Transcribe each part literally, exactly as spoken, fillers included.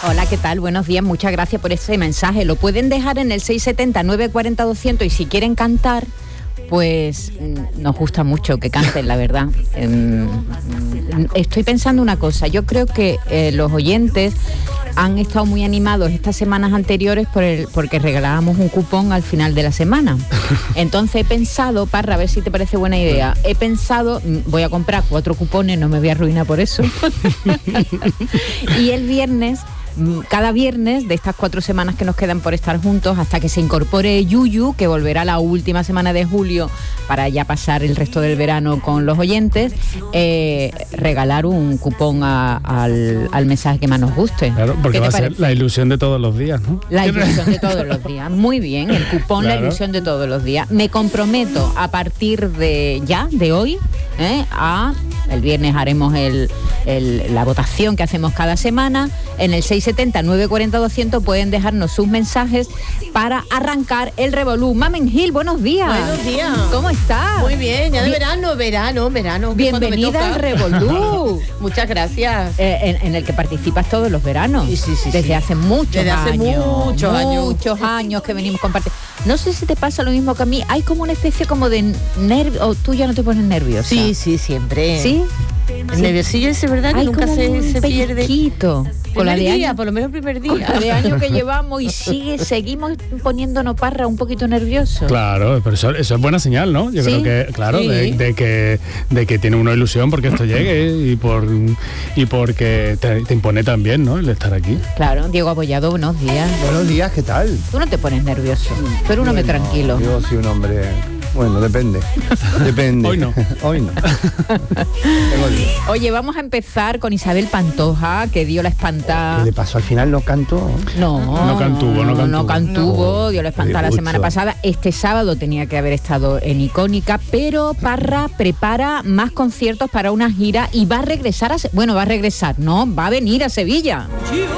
Hola, ¿qué tal? Buenos días, muchas gracias por ese mensaje. Lo pueden dejar en el seis siete cero, nueve cuatro cero, doscientos y si quieren cantar, pues nos gusta mucho que canten, la verdad. Estoy pensando una cosa, yo creo que eh, los oyentes han estado muy animados estas semanas anteriores por el, porque regalábamos un cupón al final de la semana. Entonces he pensado, Parra, a ver si te parece buena idea, he pensado, voy a comprar cuatro cupones, no me voy a arruinar por eso. Y el viernes, cada viernes de estas cuatro semanas que nos quedan por estar juntos, hasta que se incorpore Yuyu, que volverá la última semana de julio para ya pasar el resto del verano con los oyentes, eh, regalar un cupón a, al, al mensaje que más nos guste. Claro, porque va a ser la ilusión de todos los días, ¿no? La ilusión de todos los días. Muy bien, el cupón, claro. La ilusión de todos los días. Me comprometo a partir de ya, de hoy, ¿eh? a... El viernes haremos el, el, la votación que hacemos cada semana. En el seis siete cero, nueve cuatro cero, doscientos pueden dejarnos sus mensajes para arrancar el revolú. Mamen Gil, buenos días. Buenos días. ¿Cómo estás? Muy bien, ya de bien, verano, verano, verano. Bienvenida al revolú. Muchas gracias. Eh, en, en el que participas todos los veranos. Sí, sí, sí. Desde sí. hace muchos Desde años. Desde hace muchos años. Muchos años que venimos compartiendo. No sé si te pasa lo mismo que a mí. Hay como una especie como de nervio. O tú ya no te pones nerviosa. Sí, sí, siempre. ¿Sí? El nerviosillo es verdad que hay nunca se, se pierde. Por la de día, año, por lo menos el primer día. Con la de año que llevamos y sigue, seguimos poniéndonos, Parra, un poquito nerviosos. Claro, pero eso, eso es buena señal, ¿no? Yo ¿Sí? creo que, claro, sí. de, de que de que tiene una ilusión porque esto llegue y por y porque te, te impone también, ¿no? El estar aquí. Claro, Diego Abollado, buenos días. Buenos días, ¿qué tal? Tú no te pones nervioso, pero un hombre bueno, tranquilo. Yo soy un hombre... Bueno, depende. Depende. Hoy no. Hoy no. Oye, vamos a empezar con Isabel Pantoja, que dio la espantada. ¿Qué le pasó? Al final no cantó. No, no cantuvo, no cantuvo. No cantuvo, no. Dio la espantada la Mucho. semana pasada. Este sábado tenía que haber estado en Icónica, pero Parra prepara más conciertos para una gira y va a regresar a... Se- bueno, va a regresar, no, va a venir a Sevilla.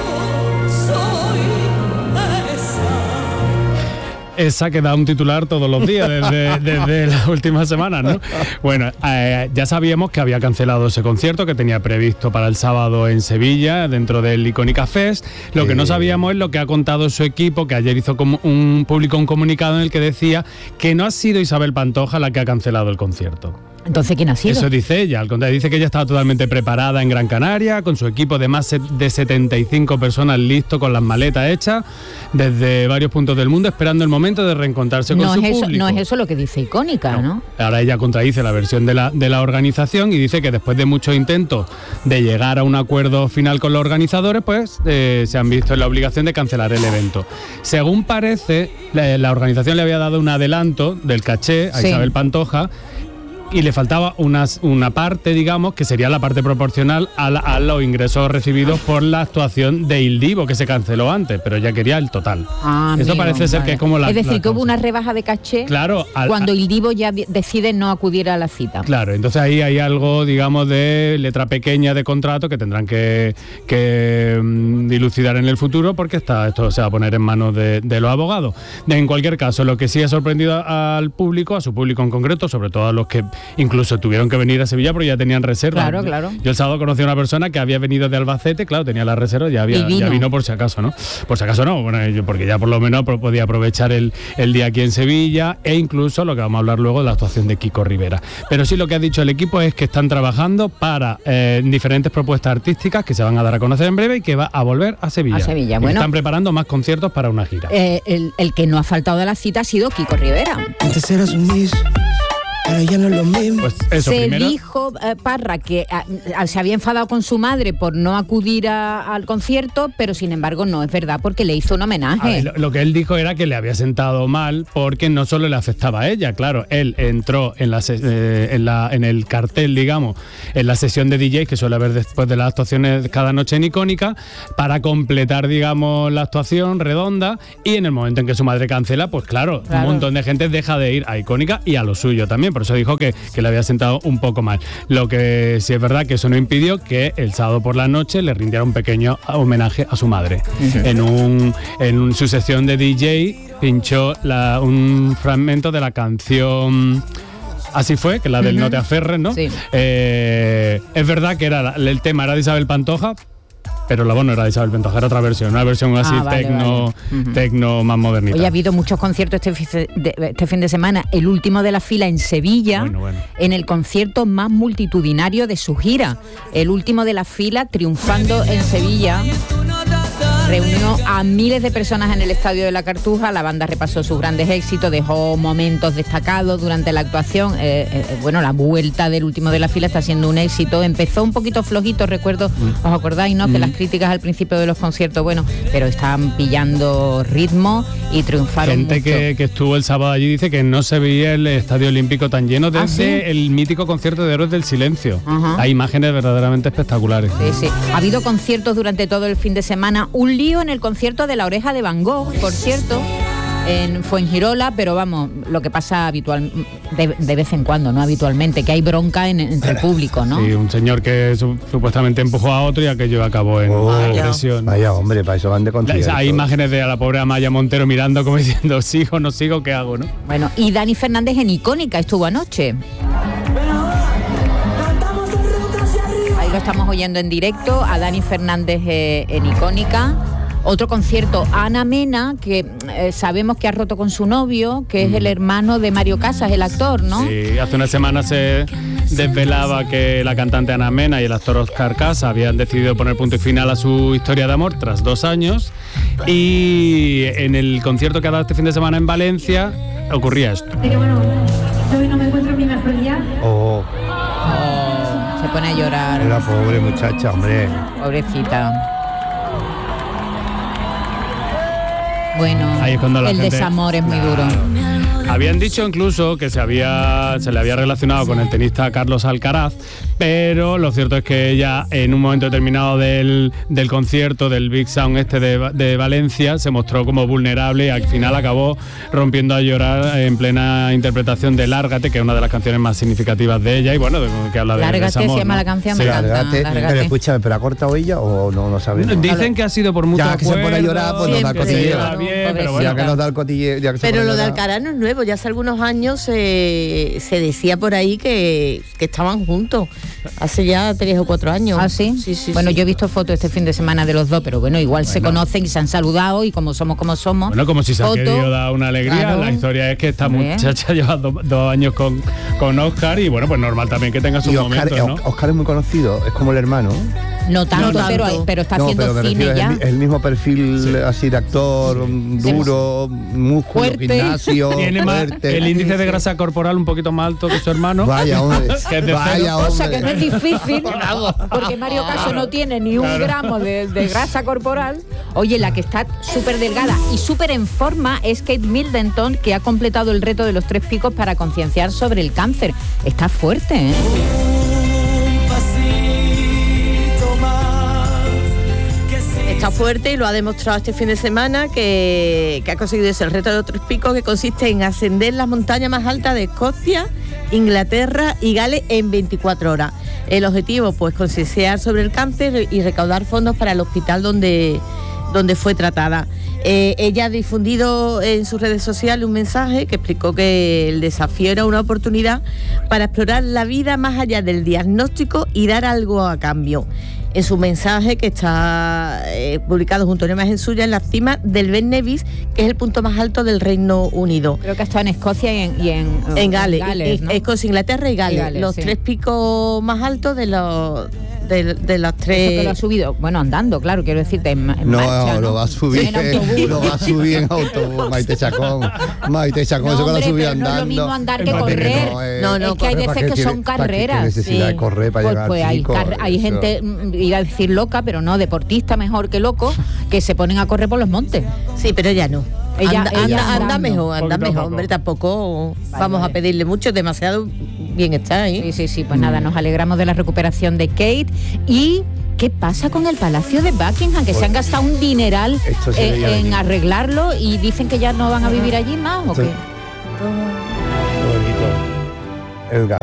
Esa que da un titular todos los días desde, desde las últimas semanas, ¿no? Bueno, eh, ya sabíamos que había cancelado ese concierto que tenía previsto para el sábado en Sevilla, dentro del Icónica Fest. Lo que no sabíamos es lo que ha contado su equipo, que ayer hizo como un publicó un comunicado en el que decía que no ha sido Isabel Pantoja la que ha cancelado el concierto. Entonces, ¿quién ha sido? Eso dice ella, al contrario, dice que ella estaba totalmente preparada en Gran Canaria, con su equipo de más de setenta y cinco personas listo, con las maletas hechas, desde varios puntos del mundo, esperando el momento de reencontrarse con no su es eso, público. No es eso lo que dice Icónica, ¿no? ¿no? Ahora ella contradice la versión de la, de la organización y dice que después de muchos intentos de llegar a un acuerdo final con los organizadores, pues eh, se han visto en la obligación de cancelar el evento. Según parece, la, la organización le había dado un adelanto del caché a sí. Isabel Pantoja, y le faltaba una, una parte, digamos, que sería la parte proporcional a, la, a los ingresos recibidos por la actuación de Il Divo, que se canceló antes, pero ella quería el total. Ah, Eso amigo, parece ser vale. que es como la... Es decir, la que hubo causa. una rebaja de caché Claro, al, cuando a, Il Divo ya decide no acudir a la cita. Claro, entonces ahí hay algo, digamos, de letra pequeña de contrato que tendrán que, que um, dilucidar en el futuro, porque está, esto se va a poner en manos de, de los abogados. En cualquier caso, lo que sí ha sorprendido al público, a su público en concreto, sobre todo a los que incluso tuvieron que venir a Sevilla porque ya tenían reserva. Claro, claro. Yo el sábado conocí a una persona que había venido de Albacete, claro, tenía la reserva, ya, había, vino. ya vino por si acaso, ¿no? Por si acaso no, bueno, yo, porque ya por lo menos podía aprovechar el, el día aquí en Sevilla, e incluso lo que vamos a hablar luego de la actuación de Kiko Rivera. Pero sí, lo que ha dicho el equipo es que están trabajando para eh, diferentes propuestas artísticas que se van a dar a conocer en breve y que va a volver a Sevilla. A Sevilla, y bueno. Están preparando más conciertos para una gira. Eh, el, el que no ha faltado de la cita ha sido Kiko Rivera. Antes eras un miss, pero ya no es lo mismo. Pues eso, se primero... dijo, eh, Parra, que a, se había enfadado con su madre por no acudir a, al concierto, pero sin embargo no es verdad porque le hizo un homenaje. A ver, lo, lo que él dijo era que le había sentado mal porque no solo le afectaba a ella, claro, él entró en, la, eh, en, la, en el cartel, digamos, en la sesión de D Js que suele haber después de las actuaciones cada noche en Icónica, para completar, digamos, la actuación redonda, y en el momento en que su madre cancela, pues claro, Claro. un montón de gente deja de ir a Icónica y a lo suyo también, por eso dijo que, que le había sentado un poco mal. Lo que sí es verdad que eso no impidió que el sábado por la noche le rindiera un pequeño homenaje a su madre. Uh-huh. En, un, en un, su sesión de D J pinchó la, un fragmento de la canción Así fue, que la del uh-huh. No te aferres, ¿no? Sí. Eh, es verdad que era la, el tema era de Isabel Pantoja, pero la voz no era de Isabel Pantoja, era otra versión, una versión así Ah, vale, tecno, vale. Ujú. tecno más modernita. Hoy ha habido muchos conciertos este, fi- de, este fin de semana. El último de la fila en Sevilla, Bueno, bueno. en el concierto más multitudinario de su gira. El último de la fila, triunfando en Sevilla. Reunió a miles de personas en el Estadio de la Cartuja. La banda repasó sus grandes éxitos, dejó momentos destacados durante la actuación. Eh, eh, bueno, la vuelta del último de la fila está siendo un éxito. Empezó un poquito flojito, recuerdo, Mm. ¿os acordáis, no? Que las críticas al principio de los conciertos, bueno, pero están pillando ritmo y triunfaron Gente mucho. que, que estuvo el sábado allí dice que no se veía el Estadio Olímpico tan lleno desde ¿Ah, sí? el mítico concierto de Héroes del Silencio. Ajá. Hay imágenes verdaderamente espectaculares. Sí, sí. Ha habido conciertos durante todo el fin de semana. Un lío en el concierto de La Oreja de Van Gogh, por cierto, en Fuengirola, pero vamos, lo que pasa habitual de, de vez en cuando, no habitualmente, que hay bronca en, entre el público, ¿no? Sí, un señor que su- supuestamente empujó a otro y aquello acabó en Oh, agresión. Vaya, hombre, para eso van de La- concierto. Hay imágenes de a la pobre Amaya Montero mirando como diciendo, sigo, no sigo, ¿qué hago? ¿no? Bueno, y Dani Fernández en Icónica estuvo anoche. Ahí lo estamos oyendo en directo, a Dani Fernández eh, en Icónica. Otro concierto, Ana Mena, que eh, sabemos que ha roto con su novio, que es el hermano de Mario Casas, el actor, ¿no? Sí, hace una semana se desvelaba que la cantante Ana Mena y el actor Oscar Casa habían decidido poner punto y final a su historia de amor tras dos años. Y en el concierto que ha dado este fin de semana en Valencia ocurría esto. De que bueno, yo hoy no me encuentro en mi mejor día. Oh, Oh, se pone a llorar, la pobre muchacha, hombre. pobrecita. Bueno, Ahí es cuando la el gente- desamor es muy duro. Habían dicho incluso que se había se le había relacionado con el tenista Carlos Alcaraz, pero lo cierto es que ella en un momento determinado del, del concierto del Big Sound este de, de Valencia se mostró como vulnerable y al final acabó rompiendo a llorar en plena interpretación de Lárgate, que es una de las canciones más significativas de ella y bueno, de, que habla de Lárgate desamor, se llama ¿no? la canción, Sí. me encanta. Lárgate. Lárgate. Pero escúchame, ¿pero ha cortado ella o no lo sabemos? Dicen que ha sido por mutuo Ya que se pone a acuerdo, llorar, pues nos da que se cotilleo. lleva bien, pero Pobrecita. bueno, Ya que nos da el cotilleo, ya que se Pero pone a lo de llorar. Alcaraz no es nuevo, ya hace algunos años se, se decía por ahí que, que estaban juntos, hace ya tres o cuatro años. ¿Ah, sí? Sí, sí, bueno, sí. yo he visto fotos este fin de semana de los dos, pero bueno, igual se conocen y se han saludado y como somos como somos. Bueno, como si se ha foto. querido dar una alegría. Claro. La historia es que esta Hombre. muchacha lleva do- dos años con, con Oscar y bueno, pues normal también que tenga sus Y Oscar, momentos, ¿no? Oscar es muy conocido, es como el hermano. No tanto, No pero, tanto. pero está No, haciendo pero me cine refiero, es ya. el, mi- el mismo perfil así de actor, duro, músculo, Fuerte. gimnasio, Tiene más fuerte. el índice de grasa corporal un poquito más alto que su hermano. Vaya, hombre. Que es de Vaya, cero. hombre. Cosa que no es difícil, porque Mario Caso no tiene ni un Claro. gramo de, de grasa corporal. Oye, la que está súper delgada y súper en forma es Kate Middleton, que ha completado el reto de los tres picos para concienciar sobre el cáncer. Está fuerte, ¿eh? Está fuerte y lo ha demostrado este fin de semana que, que ha conseguido ese el reto de los tres picos, que consiste en ascender las montañas más altas de Escocia, Inglaterra y Gales en veinticuatro horas. El objetivo, pues, concienciar sobre el cáncer y recaudar fondos para el hospital donde, donde fue tratada. Eh, ella ha difundido en sus redes sociales un mensaje que explicó que el desafío era una oportunidad para explorar la vida más allá del diagnóstico y dar algo a cambio. En su mensaje, que está eh, publicado junto a una imagen suya en la cima del Ben Nevis, que es el punto más alto del Reino Unido. Creo que ha estado en Escocia y en, y en, En Gales, Gales, ¿no? Escocia, Inglaterra y Gales, Y Gales, los sí. tres picos más altos de los de, de las Eso que lo ha tres. subido, bueno, andando, claro, quiero decirte, en, en No, marcha, ¿no? lo va a subir, En autobús. lo va a subir en autobús, Maite Chacón. Maite Chacón, No, eso que lo hombre, subió pero no es andando. lo mismo andar que En patín, correr. no, eh, No, no, es que hay correr, ¿para veces qué que son tiene- para qué- qué carreras. necesidad de correr para pues, llegar pues al hay, chico, car- hay eso. gente, mm, iba a decir loca, pero no, deportista mejor que loco, que se ponen a correr por los montes. Sí, pero ella no. Ella- anda, ella anda- anda andando. mejor, anda Poquito a mejor, poco. hombre, tampoco Vale, vamos vale. a pedirle mucho, demasiado bien está, ¿eh? Sí, sí, sí, pues nada, nos alegramos de la recuperación de Kate. ¿Y qué pasa con el Palacio de Buckingham? Que se han gastado un dineral Esto se eh, veía en venir. arreglarlo y dicen que ya no van a vivir allí más, ¿o Esto- qué? Qué bonito. Elga,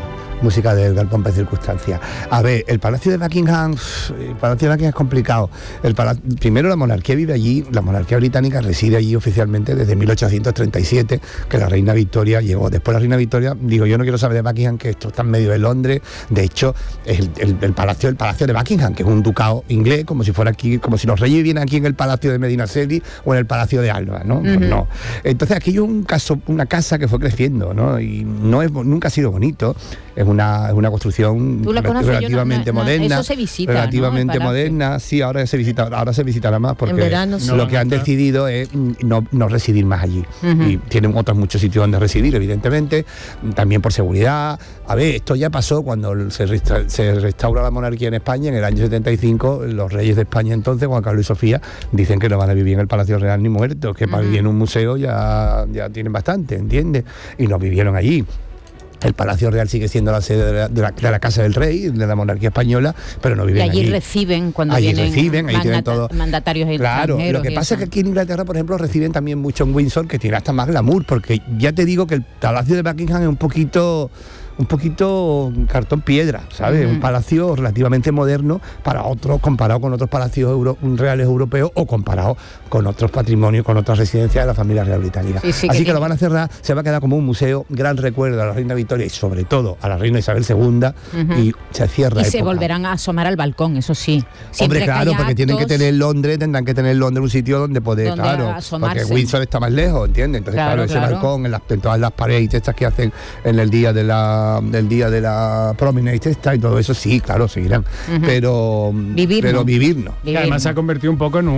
música del Gran Pompa y Circunstancia. A ver, el Palacio de Buckingham, el Palacio de Buckingham es complicado. El palacio, primero, la monarquía vive allí, la monarquía británica reside allí oficialmente desde mil ochocientos treinta y siete, que la reina Victoria llegó. Después la reina Victoria, digo, yo no quiero saber de Buckingham, que esto está en medio de Londres. De hecho, el, el, el palacio, el Palacio de Buckingham, que es un ducado inglés, como si fuera aquí, como si los reyes vienen aquí en el Palacio de Medinaceli o en el Palacio de Alba, ¿no? Uh-huh. Pues no. Entonces aquello es un caso, una casa que fue creciendo, ¿no? Y no es, nunca ha sido bonito. Es una, es una construcción relativamente no, no, moderna. Eso se visita, relativamente ¿no? moderna. Sí, ahora se visita, ahora se visitará más porque verano, lo no que han decidido es no, no residir más allí. Uh-huh. Y tienen otros muchos sitios donde residir, evidentemente, también por seguridad. A ver, esto ya pasó cuando se, resta, se restaura la monarquía en España en el año setenta y cinco. Los reyes de España entonces, Juan Carlos y Sofía, dicen que no van a vivir en el Palacio Real ni muertos, que uh-huh. para vivir en un museo ya, ya tienen bastante, ¿entiendes? Y no vivieron allí. El Palacio Real sigue siendo la sede de la, de la, de la Casa del Rey, de la monarquía española, pero no viven allí. Y allí, allí reciben cuando allí vienen reciben, ahí tienen todo. mandatarios Claro, lo que pasa es que aquí en Inglaterra, por ejemplo, reciben también mucho en Windsor, que tiene hasta más glamour, porque ya te digo que el Palacio de Buckingham es un poquito... un poquito cartón piedra, ¿sabes? Uh-huh. Un palacio relativamente moderno para otros, comparado con otros palacios euro, reales europeos o comparado con otros patrimonios, con otras residencias de la familia real británica. Sí, sí, Así que, que lo van a cerrar, se va a quedar como un museo, gran recuerdo a la reina Victoria y sobre todo a la reina Isabel segunda, uh-huh. y se cierra. Y época. Se volverán a asomar al balcón, eso sí. Siempre Hombre, claro, porque actos, tienen que tener Londres, tendrán que tener Londres un sitio donde poder, donde claro, asomarse. Porque Windsor está más lejos, ¿entiendes? Entonces, claro, claro ese claro. balcón, en, las, en todas las paredes estas que hacen en el día de la del día de la Promenade esta y todo eso, sí, claro, seguirán. Uh-huh. Pero vivir pero no. vivir no. Y además se ha convertido un poco en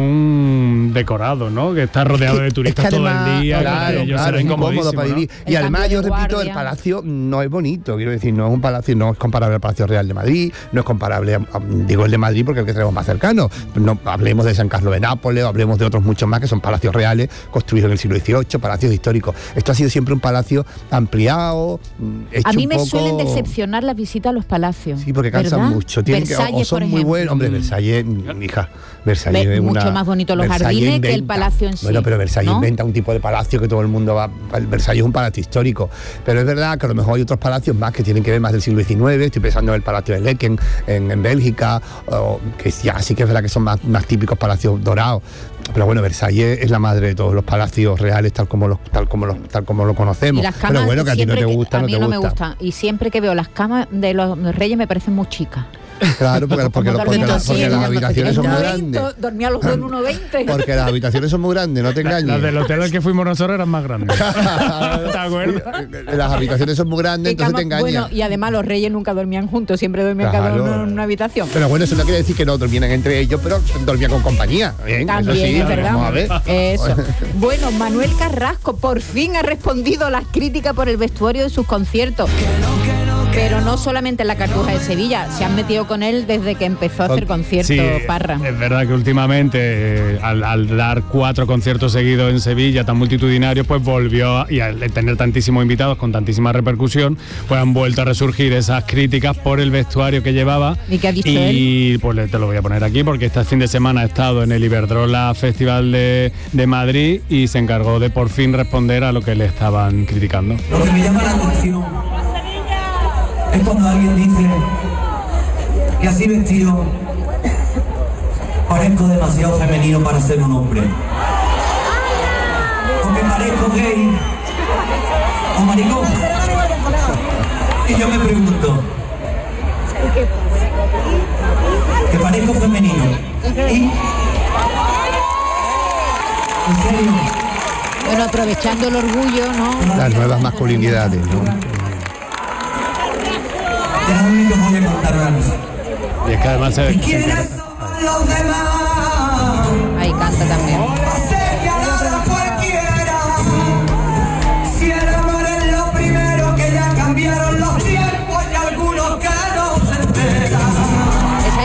un decorado, ¿no? Que está rodeado de turistas es que además, todo el día. Claro, ellos claro, es incómodo para vivir. ¿no? Y además, yo repito, el palacio no es bonito, quiero decir, no es un palacio, no es comparable al Palacio Real de Madrid, no es comparable, a, a, digo el de Madrid porque es el que tenemos más cercano. No hablemos de San Carlos de Nápoles, o hablemos de otros muchos más que son palacios reales, construidos en el siglo dieciocho, palacios históricos. Esto ha sido siempre un palacio ampliado, hecho A mí me un poco... suelen decepcionar las visitas a los palacios. Sí, porque cansan ¿verdad? mucho. Tienen que, o, o son muy buenos. Hombre, Versalles, hija, Versalles Ve, es una, mucho más bonito los Versalles jardines inventa, que el palacio en sí. Bueno, pero Versalles ¿no? inventa un tipo de palacio que todo el mundo va... Versalles es un palacio histórico. Pero es verdad que a lo mejor hay otros palacios más que tienen que ver más del siglo diecinueve. Estoy pensando en el Palacio de Lecken, en, en Bélgica, o, que ya sí que es verdad que son más, más típicos palacios dorados. Pero bueno, Versalles es la madre de todos los palacios reales tal como los, tal como los, tal como lo conocemos. Y las camas, pero bueno, que a ti no te gusta, a mí no te no gusta. me gustan. Y siempre que veo las camas de los reyes me parecen muy chicas. Claro, porque, porque, porque, porque, la, porque las habitaciones son muy grandes. Dormía los dos en uno veinte. Porque las habitaciones son muy grandes, no te engañes. Las del hotel al que fuimos nosotros eran más grandes. ¿Te acuerdas? Las habitaciones son muy grandes, entonces te engañas. Bueno, y además los reyes nunca dormían juntos, siempre dormían claro. cada uno en una habitación. Pero bueno, eso no quiere decir que no dormían entre ellos, pero dormían con compañía. ¿eh? También, eso sí, es verdad. Vamos a ver. Eso. Bueno, Manuel Carrasco por fin ha respondido a las críticas por el vestuario de sus conciertos. Pero no solamente en la Cartuja de Sevilla, se han metido con él desde que empezó a hacer conciertos, sí, Parra. Es verdad que últimamente, eh, al, al dar cuatro conciertos seguidos en Sevilla, tan multitudinarios, pues volvió, y al tener tantísimos invitados con tantísima repercusión, pues han vuelto a resurgir esas críticas por el vestuario que llevaba. ¿Y qué ha dicho y, él? Y pues te lo voy a poner aquí, porque este fin de semana ha estado en el Iberdrola Festival de, de Madrid y se encargó de por fin responder a lo que le estaban criticando. Lo que me llama la atención es cuando alguien dice que así vestido parezco demasiado femenino para ser un hombre, o que parezco gay o maricón. Y yo me pregunto, que parezco femenino y en serio. Bueno, aprovechando el orgullo, ¿no? Las nuevas masculinidades, ¿no? Déjame que os voy a contar una cosa. Y es que además se, ¿Y quiénes son los demás? Ahí canta también. Señalar a cualquiera. Si el amor es lo primero, que ya cambiaron los tiempos y algunos que no se enteran. Esa es la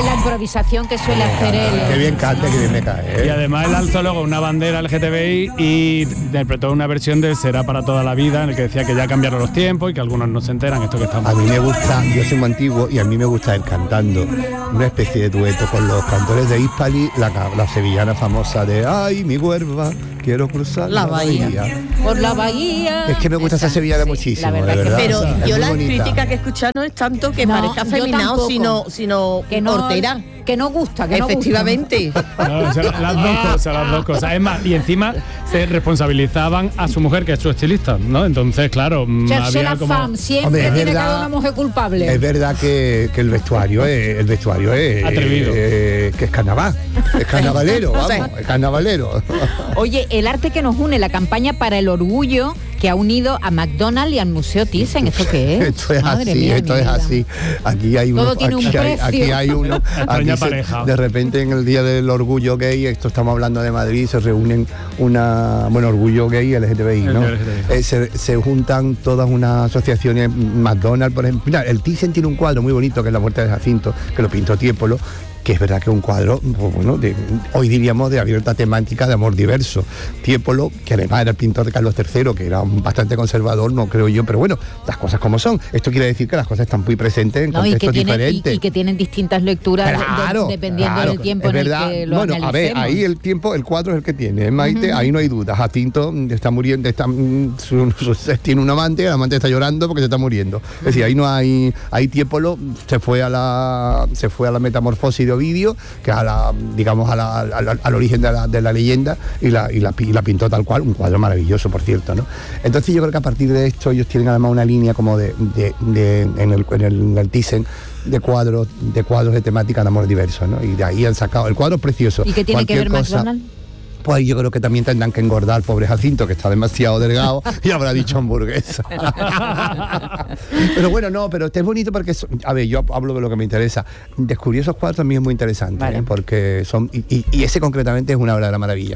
improvisación que suele hacer él. Qué bien canta, qué bien me cae. ¿eh? Y además él alzó luego una bandera L G T B I y interpretó una versión de Será para toda la vida, en el que decía que ya cambiaron los tiempos y que algunos no se enteran esto que estamos. A mí me gusta, yo soy muy antiguo y a mí me gusta él cantando una especie de dueto con los cantores de Hispali, la, la sevillana famosa de ay, mi huerva, quiero cruzar la, la bahía. bahía. Por la bahía. Es que me gusta esa, esa sevillana sí, muchísimo, la verdad de verdad. Pero o sea, yo es las bonita. críticas que he escuchado no es tanto que No, parezca yo feminado, tampoco. sino, sino que no, hortera. que no gusta, que Efectivamente. No, o sea, las dos cosas, las dos cosas. Es más, y encima se responsabilizaban a su mujer, que es su estilista, ¿no? Entonces, claro, no gusta. había la como... fam, siempre Hombre, es tiene verdad- que haber una mujer culpable. Es verdad que, que el vestuario es, el vestuario es Atrevido. eh, que es carnaval, es carnavalero, O sea, vamos, es carnavalero. Oye, el arte que nos une, la campaña para el orgullo que ha unido a McDonald's y al Museo Thyssen, ¿esto qué es? Esto es Madre así, mía, esto mi es vida. así. Aquí hay uno, Todo tiene un aquí, hay, precio. aquí hay uno. Extraña Aquí se- pareja. de repente en el día del orgullo gay, esto estamos hablando de Madrid, se reúnen una, bueno, orgullo gay L G T B I, ¿no? L G T B I. Eh, se, se juntan todas unas asociaciones, McDonald's, por ejemplo. Mira, el Thyssen tiene un cuadro muy bonito que es La muerte de Jacinto, que lo pintó Tiepolo, que es verdad que es un cuadro, pues, bueno, de, hoy diríamos de abierta temática de amor diverso. Tiepolo, que además era el pintor de Carlos tercero, que era un bastante conservador, no creo yo, pero bueno, las cosas como son. Esto quiere decir que las cosas están muy presentes en No, y, que contextos tienen, y, diferentes. y que tienen distintas lecturas de- de- Claro, dependiendo claro, del tiempo es en verdad. el que lo Bueno, a ver, analicemos. ahí el tiempo, el cuadro es el que tiene, ¿eh, Maite? Ahí no hay duda. Jacinto está muriendo, está, mm, su- su- tiene un amante, el amante está llorando porque se está muriendo. Es decir, ahí no hay, ahí Tiepolo se fue a la, se fue a la metamorfosis de Ovidio, que a la, digamos, a la- a la- al origen de la, de la leyenda y la, y, la, pi- y la pintó tal cual, un cuadro maravilloso, por cierto, ¿no? Entonces yo creo que a partir de esto ellos tienen además una línea como de, de, de- en el, en el, en el Thyssen de cuadros, de cuadros de temática de amor diverso, ¿no? Y de ahí han sacado, el cuadro es precioso. ¿Y qué tiene que Cualquier ver cosa- McDonald's? Pues yo creo que también tendrán que engordar al pobre Jacinto, que está demasiado delgado, y habrá dicho hamburguesa. Pero bueno, no, pero este es bonito porque, es- a ver, yo hablo de lo que me interesa. Descubrir esos cuadros también es muy interesante, Vale. ¿eh? Porque son, y, y- y ese concretamente es una verdadera maravilla.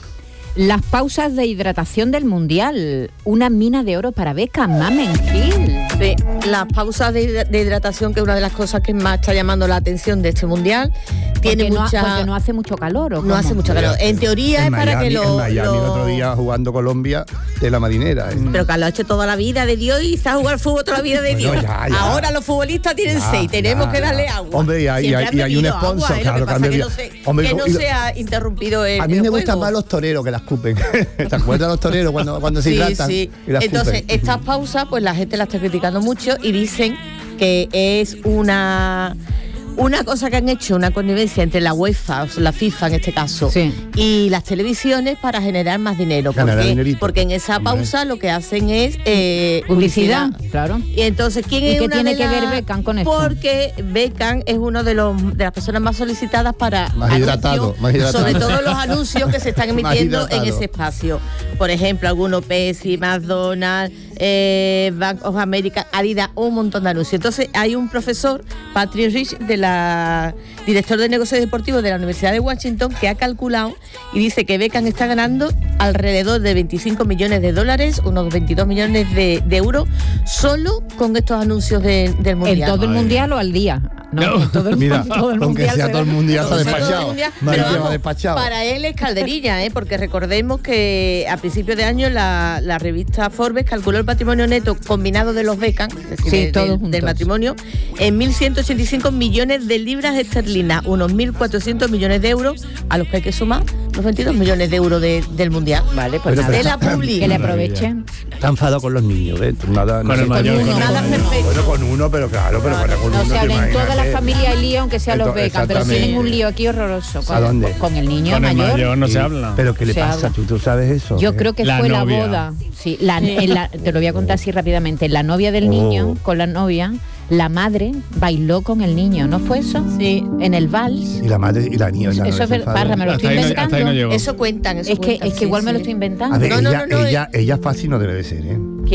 Las pausas de hidratación del Mundial. Una mina de oro para Beckham, Mamen Hill. Sí, las pausas de, de hidratación, que es una de las cosas que más está llamando la atención de este mundial, tiene Porque no, ha- mucha... porque no hace mucho calor, ¿o no cómo? hace mucho calor. En teoría En es para Miami, que lo... en Miami lo- el otro día jugando Colombia de la marinera. ¿eh? Pero que lo ha hecho toda la vida de Dios y se ha jugado al fútbol toda la vida de Bueno, Dios. ya, ya. Ahora los futbolistas tienen Ya, seis, tenemos ya, que darle ya. agua. Hombre, y hay- Siempre y hay- han y hay un bebido agua, sponsor, ¿eh? claro, Lo que que han pasa es que bebido. no, se, Hombre, que no y lo- se ha interrumpido el A mí el me juego. gustan más los toreros que las escupen. ¿Te acuerdas de los toreros cuando, cuando se Sí, hidratan? sí. y las Entonces, escupen? estas pausas, pues la gente la está criticando mucho y dicen que es una una cosa que han hecho, una connivencia entre la UEFA, o sea, la FIFA en este caso, Sí. y las televisiones para generar más dinero. Ganar Porque, dinerito. porque en esa pausa lo que hacen es eh, Publicidad, claro. Y entonces, ¿quién ¿Y es qué una tiene de que ver las- Beckham con esto? Porque Beckham es uno de los de las personas más solicitadas para Más hidratado, anuncios, más hidratado. sobre todo los anuncios que se están Más emitiendo en hidratado. ese espacio. Por ejemplo, algunos Pepsi, McDonald's, eh, Bank of America, Adidas, un montón de anuncios. Entonces hay un profesor, Patrick Rich, de la director de negocios deportivos de la Universidad de Washington, que ha calculado y dice que Beckham está ganando alrededor de veinticinco millones de dólares, unos veintidós millones de, de euros, solo con estos anuncios de- del ¿En mundial. todo el Mundial o al día? No, No. en todo el, Mira, todo el aunque Mundial. sea se todo el ve. mundial se ha O sea, todo el despachado. mundial, Maite pero va vamos, despachado. para él es calderilla, ¿eh? Porque recordemos que a principios de año la, la revista Forbes calculó el patrimonio neto combinado de los Beckham, es decir, Sí, de- todos del- juntos. del matrimonio, en mil ciento ochenta y cinco millones de libras esterlinas, unos mil cuatrocientos millones de euros, a los que hay que sumar los veintidós millones de euros de- del mundial. Vale, pues Pero, nada. de la Publi. Que le aprovechen. Está enfadado con los niños, ¿eh? Nada, Con el mayor, uno, con el nada mayor. perfecto. Bueno, con uno, pero claro, pero bueno, con No uno se te habla en toda la imaginas, ¿eh? familia hay lío, aunque sea los Entonces, Beckham, pero exactamente. tienen un lío aquí horroroso. Con, ¿A dónde? con el niño Con el mayor. mayor no Sí. se habla. Pero ¿qué le Se pasa? habla. ¿Tú, tú sabes eso? Yo ¿eh? creo que La fue novia. la boda. Sí, la, en la- te lo voy a contar así rápidamente. La novia del niño, Oh. con la novia, la madre bailó con el niño, ¿no fue eso? Sí. En el vals. Y la madre y la niña. y la Eso novia es se ver- enfadan. Parra, me lo Hasta estoy ahí no- inventando. hasta ahí no llegó. Eso cuentan, eso Es que, cuentan, es que sí, igual me lo sí. estoy inventando. A ver, No, no, ella, no, no, ella, ella fácil no debe de ser, ¿eh? ¿Quién?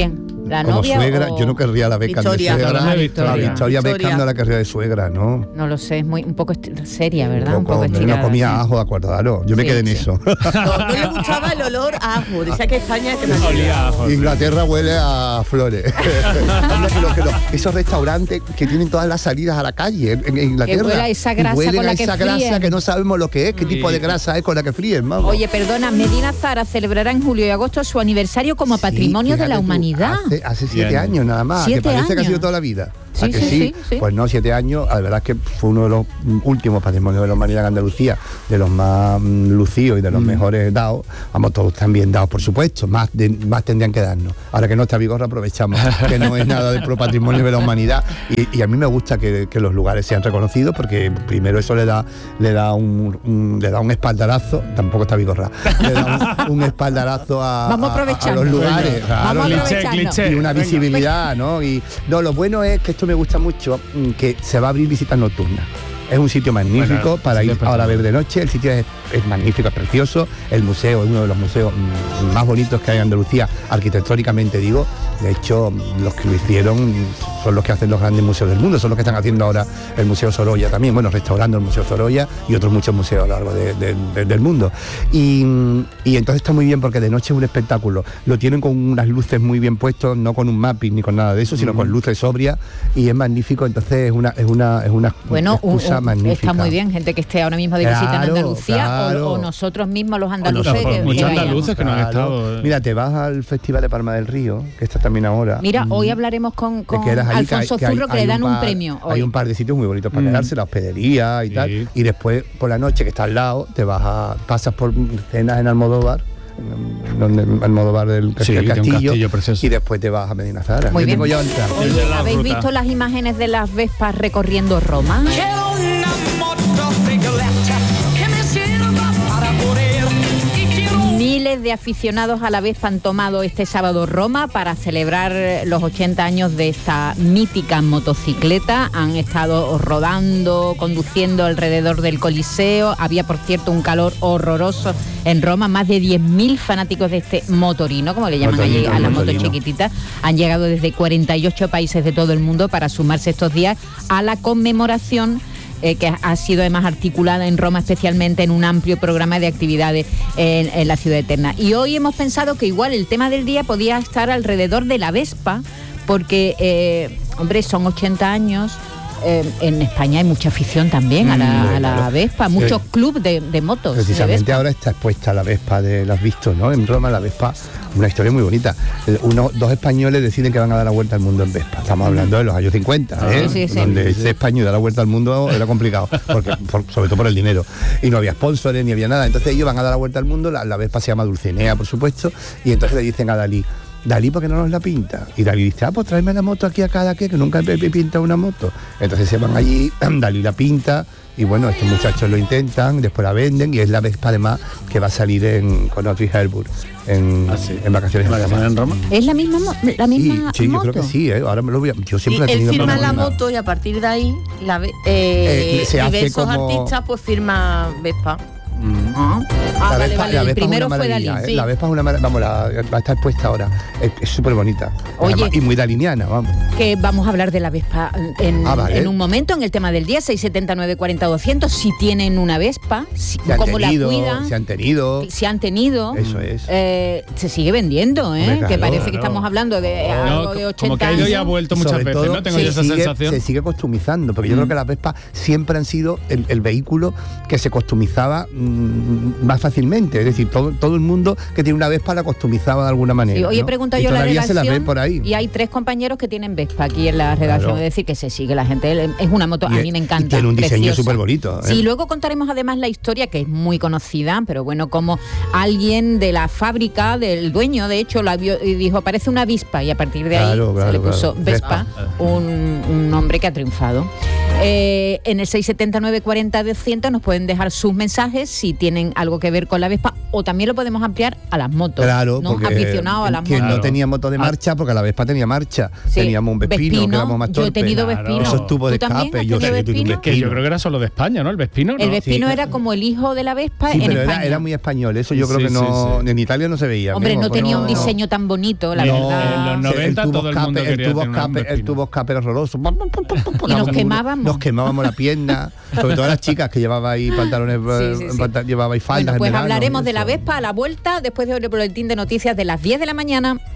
¿La como novia suegra, o- yo no querría a la Beckham Victoria. de suegra. Victoria. A Victoria. Victoria Beckham Victoria. no la querría de suegra, ¿no? No lo sé, es muy un poco esti- seria, ¿verdad? Un Poco, poco hombre, estirada. no comía sí. ajo, acordaros. Yo me Sí, quedé en sí. eso. No, no le gustaba el olor a ajo. Decía que España que no Olía a ajo. Inglaterra huele a flores. No, pero que lo- esos restaurantes que tienen todas las salidas a la calle en, en Inglaterra. huele a esa y grasa huelen con la a que esa grasa fríen. que no sabemos lo que es, qué Sí. tipo de grasa es con la que fríen, vamos. Oye, perdona, Medina Zara celebrará en julio y agosto su aniversario como Sí, patrimonio de fíjate la tú, humanidad. Hace, hace siete Bien. años nada más. Siete que parece que ha años. sido toda la vida. ¿A Sí, que sí, sí, sí. Pues no, siete años. La verdad es que fue uno de los mm, últimos patrimonios de la humanidad en Andalucía, de los más mm, lucidos y de los Mm. mejores dados. Vamos, todos están bien dados, por supuesto. Más, de- más tendrían que darnos. Ahora que no está Vigorra, aprovechamos que no es nada de pro patrimonio de la humanidad. Y, y a mí me gusta que, que los lugares sean reconocidos porque primero eso le da, le da un, un- le da un espaldarazo. Tampoco está Vigorra. Le da un, un espaldarazo a, Vamos a- a- a aprovechando. los lugares. Venga. Claro, Vamos y- aprovechando. Cliché, cliché. y una Venga. visibilidad, ¿no? Y no, lo bueno es que esto me gusta mucho, mm, que se va a abrir visitas nocturnas. Es un sitio magnífico Bueno, para sí, ir es ahora a ver perfecto. de noche. El sitio es, es magnífico, es precioso. El museo es uno de los museos mm, más bonitos que hay en Andalucía, arquitectónicamente digo. De hecho, mm, los que lo hicieron son los que hacen los grandes museos del mundo, son los que están haciendo ahora el Museo Sorolla también, bueno, restaurando el Museo Sorolla y otros muchos museos a lo largo de- de- de- del mundo. Y, mm, y entonces está muy bien porque de noche es un espectáculo. Lo tienen con unas luces muy bien puestos, no con un mapping ni con nada de eso, sino con luces sobrias y es magnífico. Entonces es una es una es una Bueno, un- excusa un- magnífica. está muy bien, gente que esté ahora mismo de visita en Claro, Andalucía o- claro. o, nosotros mismos los O andaluces. nosotros que- que muchos vayamos. andaluces que no han estado, eh. Mira, te vas al Festival de Palma del Río, que está también ahora. Mira, hoy hablaremos con, Te con quedas allí, Alfonso que hay- Zurro, que hay le dan un, par- premio hoy. Hay un par de sitios muy bonitos para Mm. quedarse, la hospedería y Sí. tal. Y después, por la noche, que está al lado, te vas a pasas por cenas en Almodóvar, en- donde Almodóvar del Sí, del tiene un castillo, castillo precioso. y después te vas a Medina Zara. Muy Yo bien. tengo ya entrada. Oye, Desde la ¿habéis ruta. visto las imágenes de las Vespas recorriendo Roma? Miles de aficionados a la Vespa han tomado este sábado Roma para celebrar los ochenta años de esta mítica motocicleta. Han estado rodando, conduciendo alrededor del Coliseo. Había, por cierto, un calor horroroso en Roma. Más de diez mil fanáticos de este motorino, como le llaman allí Motorino, a la moto motorino. chiquitita, han llegado desde cuarenta y ocho países de todo el mundo para sumarse estos días a la conmemoración eh, que ha sido además articulada en Roma, especialmente en un amplio programa de actividades en, en la ciudad eterna. Y hoy hemos pensado que igual el tema del día podía estar alrededor de la Vespa, porque, eh, hombre, son ochenta años. Eh, en España hay mucha afición también a la, a la claro. Vespa, Sí. muchos clubes de, de motos. de Precisamente Vespa. ahora está expuesta la Vespa, de, la has visto, ¿no? En Roma la Vespa, una historia muy bonita. Eh, Uno, dos españoles deciden que van a dar la vuelta al mundo en Vespa. Estamos hablando de los años cincuenta, ¿eh? Sí, sí, sí. Donde ser español y dar la vuelta al mundo era complicado, porque, por- sobre todo por el dinero. Y no había sponsores ni había nada. Entonces ellos van a dar la vuelta al mundo, la, la Vespa se llama Dulcinea, por supuesto, y entonces le dicen a Dalí, Dalí, ¿por qué no nos la pinta? Y Dalí dice, ah, pues tráeme la moto aquí a cada que, que nunca he he pintado una moto. Entonces se van allí, Dalí la pinta, y bueno, estos muchachos lo intentan, después la venden, y es la Vespa además que va a salir en, con Audrey Hepburn en, Ah, sí. en vacaciones ¿La que hacen en Roma? ¿Es la misma, mo- la Sí, misma sí, yo moto? creo que sí, ¿eh? Ahora me lo voy a, yo Y siempre he él tenido firma problemas la con moto y a partir de ahí la ve- eh, Eh, se hace diversos como- artistas pues firma Vespa. Ah, Ah, La vale, Vespa- vale. la El Vespa es primero una fue Dalí. maravilla, ¿eh? Sí. La Vespa es una maravilla, vamos, la, va a estar expuesta ahora. Es- Es súper bonita. Oye. Además, y muy daliniana, vamos. Que vamos a hablar de la Vespa en, Ah, vale. en un momento, en el tema del día, seis siete nueve cuarenta doscientos, si tienen una Vespa, si, Se han cómo tenido, la cuidan, se han tenido. si han tenido. Eso es. Eh, se sigue vendiendo, ¿eh? Hombre, claro, que parece que claro. estamos hablando de No, algo de ochenta como que ha ido años. y ha vuelto muchas Sobre veces, todo, ¿no? Tengo se yo esa sigue, sensación. Se sigue costumizando, porque yo Mm. creo que las Vespas siempre han sido el, el vehículo que se costumizaba mm, más fácilmente. Es decir, todo, todo el mundo que tiene una Vespa la costumizaba de alguna manera. Sí, oye, ¿no? pregunto Y yo la todavía se redacción la ve por ahí. y hay tres compañeros que tienen Vespa aquí en la redacción, Claro. es decir, que se sigue la gente, es una moto, Y a es- mí me y encanta. tiene un diseño preciosa. superbonito, ¿eh? Sí, luego contaremos además la historia que es muy conocida, pero bueno, como alguien de la fábrica, del dueño, de hecho, la vio y dijo, parece una avispa, y a partir de ahí Claro, se claro, le puso claro. Vespa, Vespa. un, un nombre que ha triunfado. Eh, en el seis siete nueve cuatro cero doscientos nos pueden dejar sus mensajes si tienen algo que ver con la Vespa, o también lo podemos ampliar a las motos. Claro, ¿no? porque Aficionados a las quien motos. no tenía moto de marcha, porque la Vespa tenía marcha. Sí. Teníamos un Vespino, Vespino, que éramos más yo he torpes. tenido Vespino. Esos tubos de ¿Tú también escape. has Yo, tenido sí, yo tuve un Vespino? Que yo creo que era solo de España, ¿no? El Vespino, ¿no? El Vespino Sí. era como el hijo de la Vespa Sí, en pero España. era, era muy español. Eso yo creo Sí, que sí, no. sí. En Italia no se veía. Hombre, mismo, no pues tenía un no. diseño tan bonito, la No, verdad. en los noventa el tubo todo el mundo escape, el quería tubo tener un escape, el Vespino. tubo escape era horroroso. Y nos quemábamos. Nos quemábamos la pierna, sobre todo las chicas que llevabais pantalones, Sí, sí, sí. pantal- llevabais faldas. Bueno, en pues verano, hablaremos de la eso. Vespa a la vuelta, después del boletín de noticias de las diez de la mañana.